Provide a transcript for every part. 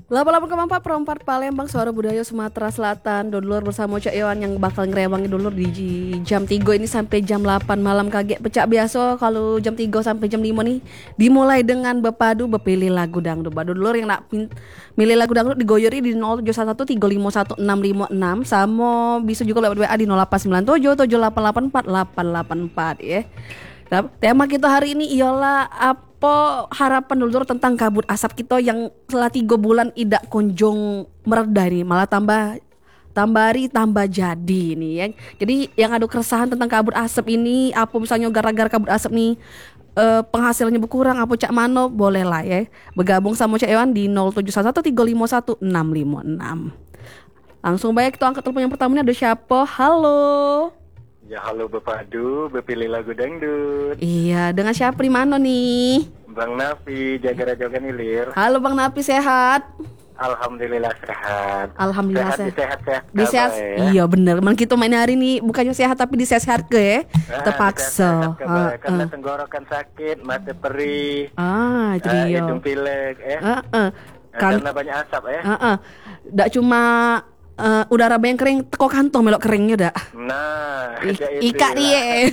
88,4 perempat Palembang, suara budaya Sumatera Selatan. Dulur bersama Cak Iwan yang bakal ngerewangi dulur di jam 3 ini sampai jam 8 malam. Kaget pecak biasa kalau jam 3 sampai jam 5 nih dimulai dengan bepadu bepilih lagu dangdut. Dulur yang nak milih lagu dangdut digoyori di 0713516556 sama bisa juga lewat WA di 08977884 ya. Tema kita hari ini ialah apa harapan dulur tentang kabut asap kita yang setelah 3 bulan tidak kunjung mereda nih, malah tambah hari tambah jadi nih ya. Jadi yang ada keresahan tentang kabut asap ini, apa misalnya gara-gara kabut asap nih penghasilannya berkurang, apa cak mano, boleh lah ya bergabung sama Cak Iwan di 0713516556. Langsung baik kita angkat telepon yang pertamanya, ada siapa? Halo. Ya halo Bepadu, bepilih lagu dangdut. Iya, dengan siapa di mana nih? Bang Nafi, jaga rajokan ilir. Halo Bang Nafi, sehat? Alhamdulillah sehat. Alhamdulillah sehat. Disehat. Ya. Iya bener. Man kita main hari ini bukannya sehat tapi disehat ke ya. Terpaksa. Karena tenggorokan sakit, mata perih. Itu dia. Hidung pilek karena banyak asap ya. Nggak cuma udara banyak kering, teko kantong melok keringnya dah. Nah, ikat dia.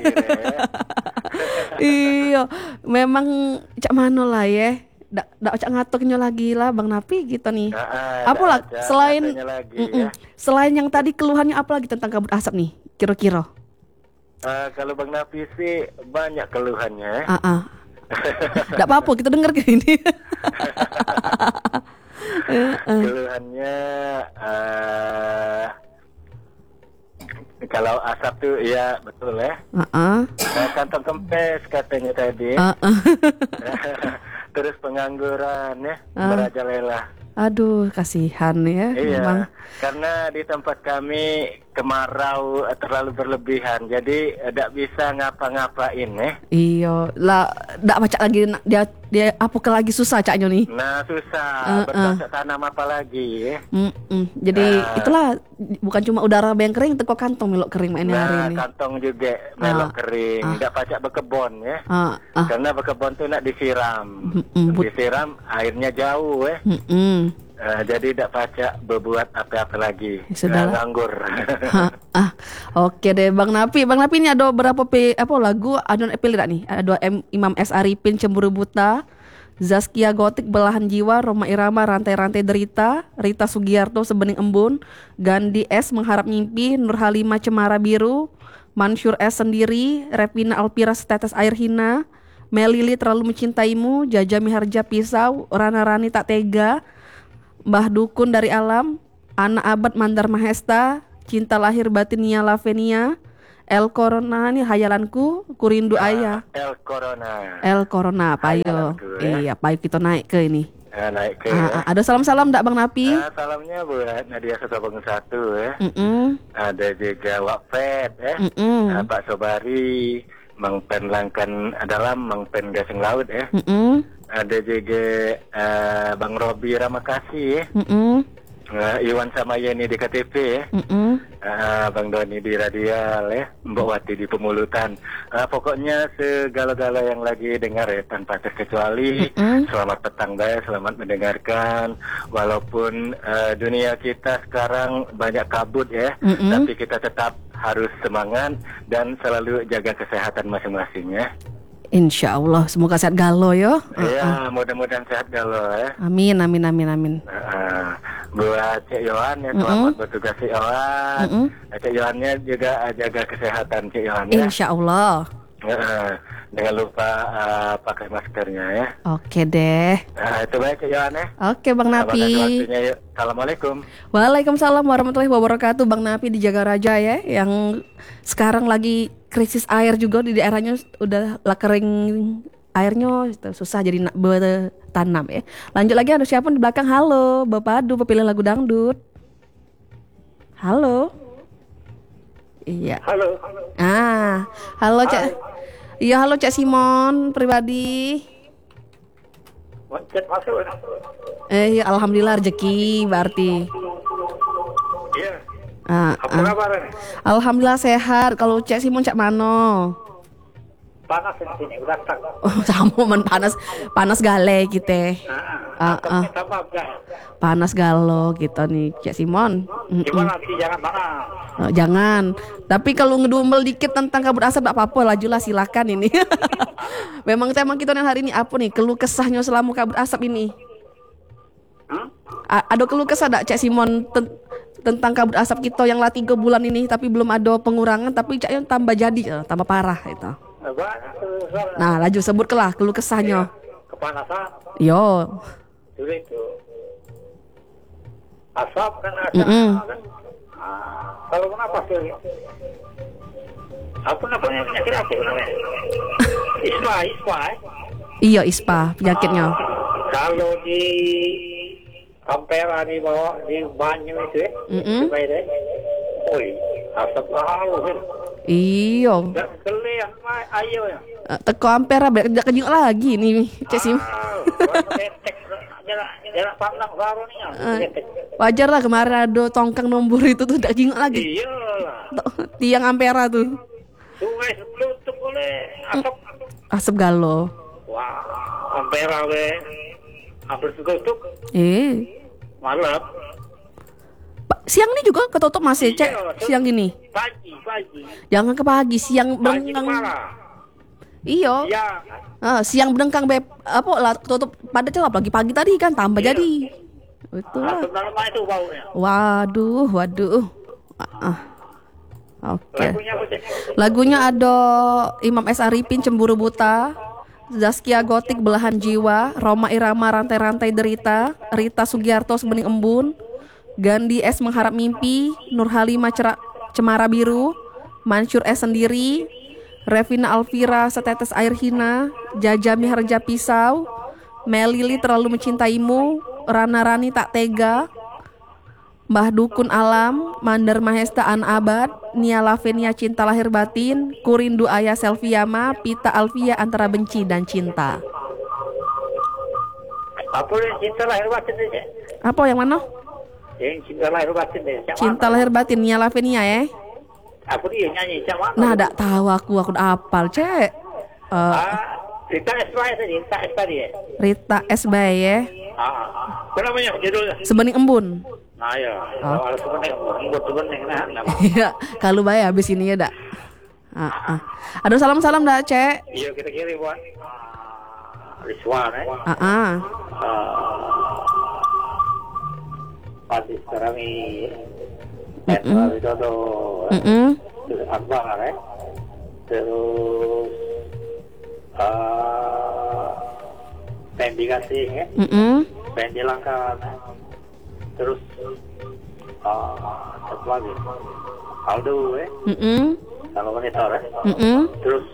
Iya, memang cak mano lah ya. Dak cak ngatuknya lagi lah Bang Nafi gitu nih. Apa lah selain yang tadi keluhannya, apa lagi tentang kabut asap nih kira-kira? Kalau Bang Nafi sih banyak keluhannya. Nggak apa-apa, kita dengar ke ini. Keluhannya kalau asap tuh ya betul ya. Kantong kempes katanya tadi. Terus pengangguran ya, merajalela. Aduh, kasihan ya. Iya, memang. karena di tempat kami kemarau terlalu berlebihan, jadi tidak bisa ngapa-ngapain ya. Iya, lah tidak baca lagi dia apa ke lagi susah caknya nih. Nah susah, bercocok tanam apa lagi ya. Jadi itulah, bukan cuma udara yang kering, teko kantong melok kering mainnya hari ini. Nah kantong juga melok kering, tidak pacak berkebon ya. Karena berkebon tuh nak disiram, disiram airnya jauh ya. Jadi tidak pacak berbuat apa-apa lagi. Nganggur. Oke deh Bang Nafi. Bang Nafi ini ada berapa lagu ada pilih tak nih? Ada Imam S. Arifin, Cemburu Buta, Zaskia Gotik, Belahan Jiwa, Roma Irama, Rantai-Rantai Derita, Rita Sugiarto, Sebening Embun, Gandhi S. Mengharap Mimpi, Nur Halimah, Cemara Biru, Mansur S. Sendiri, Repina Alpira, Setetes Air Hina, Melili Terlalu Mencintaimu, Jaja Miharja Pisau, Rana Rani Tak Tega, Mbah Dukun Dari Alam, Anak Abad Mandar Mahesta, Cinta Lahir Batin Nia Lavenia, El Corona nih hayalanku, Kurindu Ayah. El Corona payo. Iya, payo kita naik ke ini. Naik ke. Ada salam-salam ndak Bang Nafi? Salamnya buat Nadia Sotobong 1 ya. Ada juga Wapet ya. Pak Sobari, Mang Pen Langkan Dalam, Mang Pen Gasing Laut ya. Ada juga Bang Robi Ramakasih ya. Iwan sama Yeni di KTP ya. Bang Doni di Radial ya. Mbak Wati di Pemulutan. Pokoknya segala-gala yang lagi dengar ya, tanpa terkecuali. Selamat petang guys, selamat mendengarkan. Walaupun dunia kita sekarang banyak kabut ya, tapi kita tetap harus semangat dan selalu jaga kesehatan masing-masing ya. Insya Allah, semoga sehat galo yo. Iya, mudah-mudahan sehat galo ya. Amin. Buat Cik Yohan ya, selamat bertugas Cik Yohan. Cik Yohannya juga jaga kesehatan Cik Yohan ya. Insya Allah. Jangan lupa pakai maskernya ya. Oke deh. Itu baik Cik Yohan ya. Oke Bang Nafi. Assalamualaikum. Waalaikumsalam warahmatullahi wabarakatuh. Bang Nafi di Jagaraja ya, yang sekarang lagi krisis air juga di daerahnya, udah lah kering airnya, susah jadi nak bertanam ya. Lanjut lagi, ada siapa di belakang? Halo, Bapak Adu, pepilih lagu dangdut. Halo. Iya. Halo. Halo Cak. Iya, halo Cak Simon pribadi. Cek masuk. Ya, alhamdulillah rezeki berarti. Iya. Apa kabar? Alhamdulillah sehat. Kalau Cak Simon Cak Mano? Panas di sini, udah tak. Sama panas gale kita. Asapnya tambah gas. Panas galau gitu nih Cek Simon. Cuma nanti jangan panas. Jangan. Tapi kalau ngedumel dikit tentang kabut asap tak apa-apa, lajulah silakan ini. Memang tema kita yang hari ini apa nih? Keluh kesahnya selama kabut asap ini. Ada keluh kesah tak Cek Simon tentang kabut asap kita yang lah 3 bulan ini tapi belum ada pengurangan, tapi Cak yang tambah jadi, tambah parah itu. Nah, laju sebut kelah keluh kesahnya. Kepanasan. Yo. Dulu itu. Asap kan ada. Kan? Kalau kenapa sih? Apa namanya penyakit apa namanya? Ispa. Iya, ispa penyakitnya. Kalau di Ampera di bawah di banyu itu ya, supaya deh. Oi, asap lalu kan. Iyo. Dan keliang ayo ya. Teko Ampera berkerja kejeng lagi nih Cek Sim. Jarak pandang baru nih. Wajar lah kemarin ada tongkang nombor itu tuh tak jenguk lagi. Iya. Tiang Ampera tuh. Sungai tutup oleh asap. Asap galau. Wah, Ampera we. Hampir tutup. Malam. Siang ini juga ketutup masih Cek. Siang gini. Pagi. Jangan ke pagi, siang berengkang. Iyo. Siang berengkang apa lah tutup pada celah pagi tadi kan tambah jadi. Betul. Itu baunya. Waduh. Oke. Lagunya ada Imam S. Arifin Cemburu Buta, Zaskia Gotik Belahan Jiwa, Roma Irama Rantai-Rantai Derita, Rita Sugiarto Sebening Embun, Gandhi S Mengharap Mimpi, Nur Halimah Cemara Biru, Mansur S Sendiri, Revina Alvira Setetes Air Hina, Jaja Miharja Pisau, Melili Terlalu Mencintaimu, Rana Rani Tak Tega, Mbah Dukun Alam, Mandar Mahesta An Abad, Nia Lavenia Cinta Lahir Batin, Kurindu Ayah Selviama, Pita Alvia Antara Benci dan Cinta. Apa yang cinta lahir batin aja? Apa yang mana? Yang cinta lahir batin deh. Cinta Lahir Batin Nia Lavenia ya? Apa dia nyanyi macam mana? Nah, tak tahu aku udah hafal Cek. Rita SBY tadi, Rita SBY ya. Kenapa ya judulnya? Sebening Embun. Nah ya, kalau sebening nah. Iya, kalau bayar habis ini ya dak. Ada salam-salam dak Cek? Iya kita kirim buat Rizwan Pasti sekarang ini Widodo terus Akbar terus Pendi Gasing ya Pendi Langkan terus satu lagi Aldo ya kalau monitor ya terus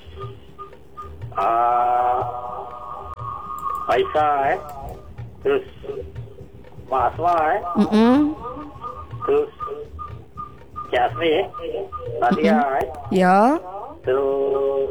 Aisyah ya terus Mas Asma ya terus Jasmi ya Nadia ya terus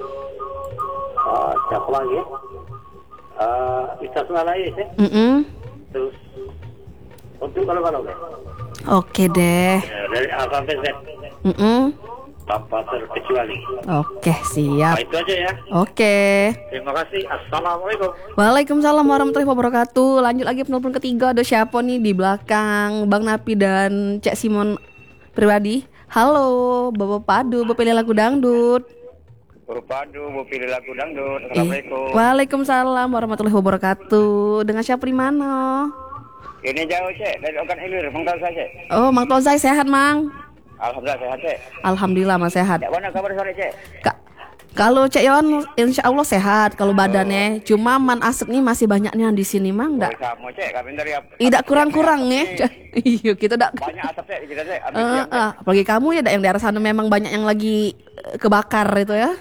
siapa lagi Isa Sunalai ya terus untuk kalau ya oke deh dari A sampai Z tanpa terkecuali. Oke, siap. Nah, itu aja ya. Oke. Terima kasih. Assalamualaikum. Waalaikumsalam warahmatullahi wabarakatuh. Lanjut lagi penelpon ketiga. Ada siapa nih di belakang Bang Napi dan Cek Simon pribadi? Halo, Bapak Padu, Bapak pilih lagu dangdut. Bapak Padu, Bapak pilih lagu dangdut. Assalamualaikum. Waalaikumsalam warahmatullahi wabarakatuh. Dengan siapa di mana? Ini jauh Cek, dari Okan Ilir, Mang Tozai Cek. Oh, Mang Tozai sehat, Mang? Alhamdulillah sehat Cek. Alhamdulillah Mas sehat. Cek mana kabar sore Cek? Kalau Cek Yon insya Allah sehat kalau badannya. Cuma man asap nih masih banyaknya di sini Mang. Nggak. Kamu Cek, kami dari tidak kurang-kurang nih. Iya kita tidak. Banyak asap Cek kita Cek. Apalagi kamu ya yang daerah sana memang banyak yang lagi kebakar itu ya.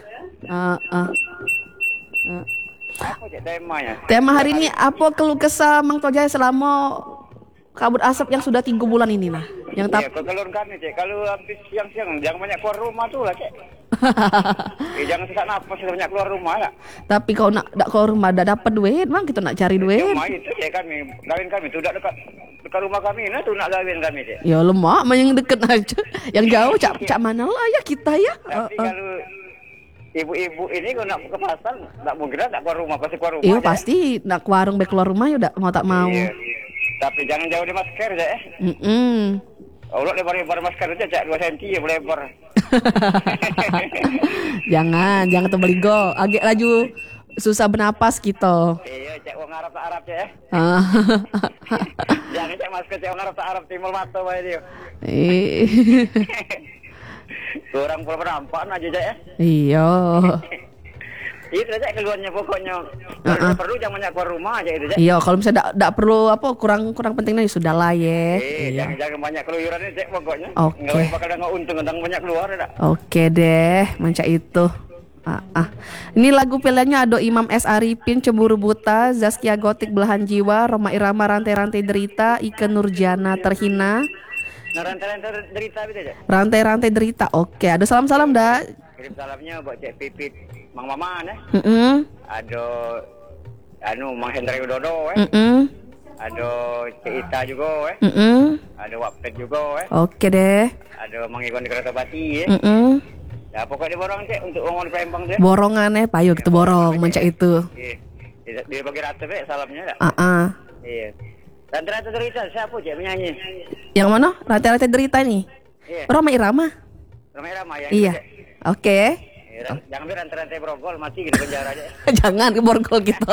Apa Cek temanya? Tema hari ini apa keluh kesah Mang Tojai selama kabut asap yang sudah 3 bulan ini nah. Yang keluar kami Cek, kalau habis siang-siang jangan banyak keluar rumah tuh lah Cek. Jangan sesak napas banyak keluar rumah lah. Tapi kau nak keluar rumah dah dapat duit, Mang kita nak cari duit. Cuma itu Cek kami, kawin kami tuh dekat rumah kami, nah tuh nak kawin kami Cek. Ya lemak, yang deket aja. Yang jauh cak mana lah ya kita ya. Tapi kalau ibu-ibu ini kalau nak ke pasar, tak mungkin tak keluar rumah, pasti keluar rumah. Iya pasti, nak ke warung baik keluar rumah ya udah mau tak mau. Iya. Tapi jangan jauh di masker aja ya. Allah lebar-lebar masker aja, cak 2 cm ya lebar. jangan terbeligo, agak laju susah bernapas gitu. Iya, cak wong Arab ya. Jangan cak masker cak wong Arab timbul mata bae dia. Kurang penampakan aja cak ya. Iya. Itu aja keluarnya pokoknya. Perlu jangan banyak keluar rumah aja itu aja. Iya, kalau misalnya enggak perlu apa kurang pentingnya ya sudahlah ya. Iya. Jangan banyak keluyuran aja pokoknya. Oke. Enggak bakal enggak untung tentang banyak keluar dah. Oke deh, manca itu. Ini lagu pilihannya ada Imam S. Arifin, Cemburu Buta, Zaskia Gotik, Belahan Jiwa, Roma Irama, Rantai-Rantai Derita, Ike Nurjana, Terhina. Nah, rantai-rantai derita gitu aja. Rantai-rantai Derita. Oke, ada salam-salam dah. Kirim salamnya buat Cek Pipit Mang Maman Ada Mang Hendra Widodo Ada Cik Ita juga Ada Wapet juga Oke deh. Ada Mang Iwan di Kereta Bati Ya pokoknya borong Cek untuk orang di Palembang Cek. Borongan payo gitu borong mencak itu. Iya. Dia bagi rata salamnya dah. Iya. Rantai-rantai derita siapa Cek penyanyi? Yang mana? Rantai-rantai Derita nih. Iya. Roma Irama. Roma Irama ya. Iya. Oke. Jangan biar rantai-rantai Borgol mati di penjara aja. Jangan ke Borgol gitu.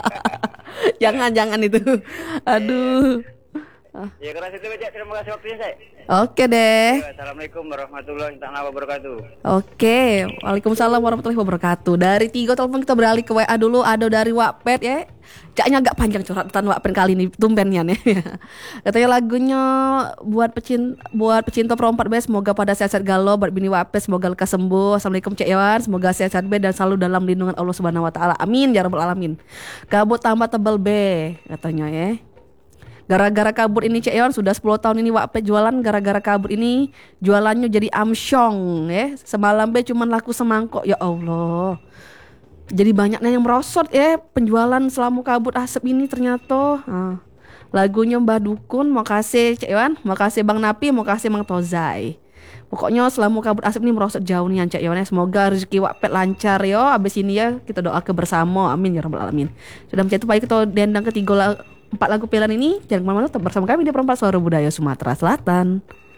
jangan itu. Aduh. Ya keras itu Cek, terima kasih waktunya Cek. Oke deh. Assalamualaikum warahmatullahi wabarakatuh. Oke, waalaikumsalam warahmatullahi wabarakatuh. Dari 3 telepon kita beralih ke WA dulu. Ada dari Wattpad ya. Caknya agak panjang curhatan Wattpad kali ini, tumbennya nih. Katanya lagunya buat pecinta Pro 4B, semoga pada sehat-sehat galau. Buat bini Wattpad semoga lekas sembuh. Assalamualaikum Cek Iwan, semoga sehat-sehat B dan selalu dalam lindungan Allah Subhanahu wa taala. Amin ya rabbal alamin. Kabut tambah tebal B katanya ya. Gara-gara kabur ini Cek Iwan sudah 10 tahun ini Wattpad jualan. Gara-gara kabur ini jualannya jadi amsyong ya. Semalam be cuman laku semangkok. Ya Allah. Jadi banyaknya yang merosot ya penjualan selama kabut asap ini ternyata. Lagunya Mbah Dukun. Makasih Cek Iwan. Makasih Bang Napi. Makasih Mang Tozai. Pokoknya selama kabut asap ini merosot jauh nih Cek Iwan ya. Semoga rezeki Wattpad lancar yo. Abis ini ya kita doa ke bersama. Amin ya rabbal alamin. Sudah mencet baik kita dendang ketiga 4 lagu pilihan ini. Jangan kemana-mana, tetap bersama kami di Perempat Suara Budaya Sumatera Selatan.